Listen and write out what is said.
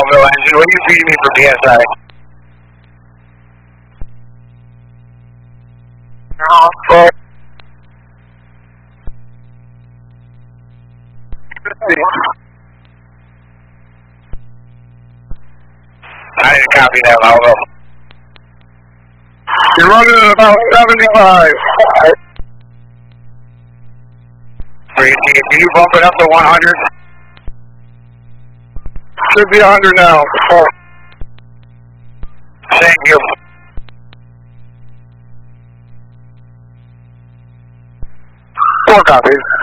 Belleville engine. What are you feeding me for PSI? Fuck. I didn't copy that, Belleville. You're running at about 75. Can you bump it up to 100? Should be 100 now. Thank you. Four copies.